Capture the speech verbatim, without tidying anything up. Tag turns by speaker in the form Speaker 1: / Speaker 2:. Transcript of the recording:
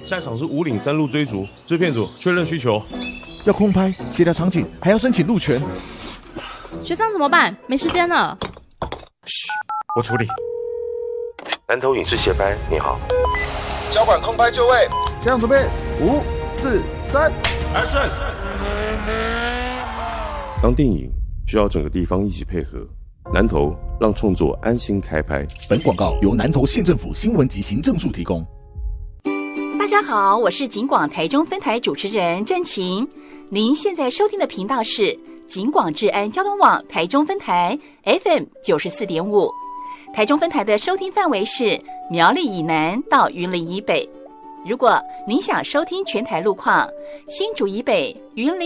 Speaker 1: 下一场是五岭山路追逐，制片组确认需求，
Speaker 2: 要空拍、协调场景，还要申请路权。
Speaker 3: 学长怎么办？没时间了。
Speaker 1: 嘘，我处理。
Speaker 4: 南投影视协拍，你好。
Speaker 5: 交管空拍就位，
Speaker 2: 这样准备，五、四、三
Speaker 1: ，Action！
Speaker 4: 当电影需要整个地方一起配合，南投让创作安心开拍。
Speaker 2: 本广告由南投县政府新闻及行政处提供。
Speaker 6: 大家好，我是警广台中分台主持人郑晴。您现在收听的频道是警广治安交通网台中分台 F M 九十四点五。台中分台的收听范围是苗栗以南到云林以北。如果您想收听全台路况，新竹以北、云林